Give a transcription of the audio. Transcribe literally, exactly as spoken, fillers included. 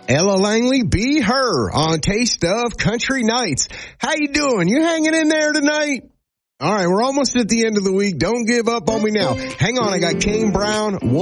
Ella Langley, Be Her on Taste of Country Nights. How you doing? You hanging in there tonight? All right, we're almost at the end of the week. Don't give up on me now. Hang on, I got Kane Brown.